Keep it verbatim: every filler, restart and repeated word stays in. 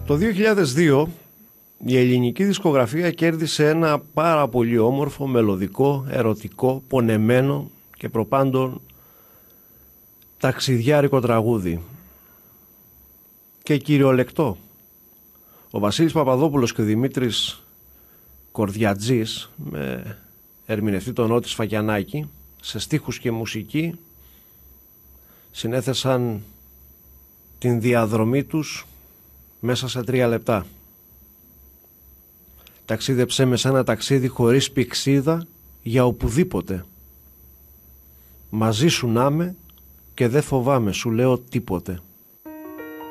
Το δύο χιλιάδες δύο η ελληνική δισκογραφία κέρδισε ένα πάρα πολύ όμορφο, μελωδικό, ερωτικό, πονεμένο και προπάντων ταξιδιάρικο τραγούδι και κυριολεκτό. Ο Βασίλης Παπαδόπουλος και ο Δημήτρης Κορδιατζής, με ερμηνευτή τον Νότι Σφακιανάκη, σε στίχους και μουσική συνέθεσαν την διαδρομή τους μέσα σε τρία λεπτά. Ταξίδεψέ με σε ένα ταξίδι χωρίς πηξίδα για οπουδήποτε. Μαζί σου να με και δεν φοβάμαι, σου λέω τίποτε.